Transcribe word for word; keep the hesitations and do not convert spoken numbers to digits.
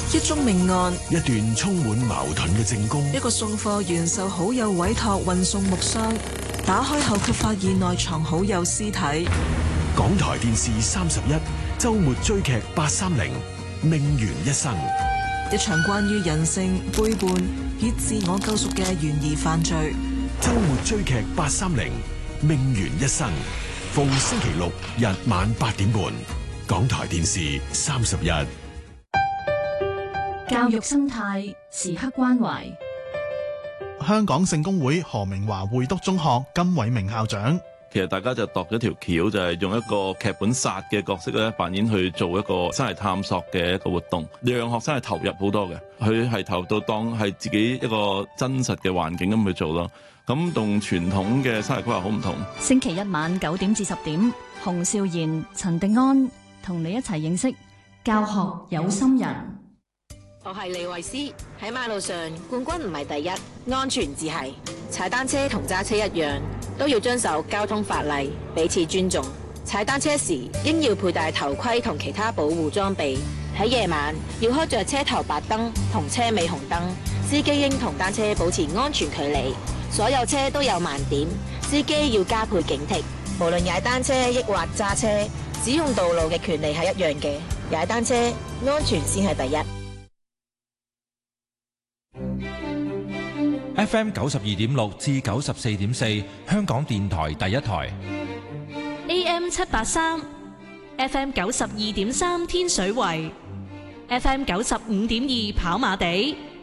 一宗命案， 一段充滿矛盾嘅證供， 一個送貨員受好友委託運送木箱，打開後卻發現內藏好友屍體。 港台電視三十一周末追劇八三零命懸一生， 一場關於人性背叛以自我救贖嘅懸疑犯罪。 周末追劇八三零命懸一生，逢星期六日晚八點半，港台電視三十一。 教育生態時刻關懷。 香港聖公會何明華會督中學金偉明校長， 其實大家就度咗條橋，就係用一個劇本殺嘅角色咧，扮演去做一個生涯探索嘅一個活動，讓學生係投入好多嘅，佢係投入到當係自己一個真實嘅環境咁去做咯。咁同傳統嘅生涯規劃好唔同。 星期一晚九點至十點，洪少賢、陳定安同你一齊認識教學有心人。 我係李慧詩，喺馬路上冠軍唔係第一，安全至係。踩單車同揸車一樣，都要遵守交通法例，彼此尊重。踩單車時應要佩戴頭盔同其他保護裝備。喺夜晚要開着車頭白燈同車尾紅燈，司機應同單車保持安全距離。所有車都有盲點，司機要加倍警惕。無論踩單車抑或揸車，使用道路嘅權利係一樣嘅。踩單車安全先係第一。 F M 九十二點六至九十四點四，香港電台第一台。 A M 七八三，F M 九十二點三天水圍，F M 九十五點二跑馬地。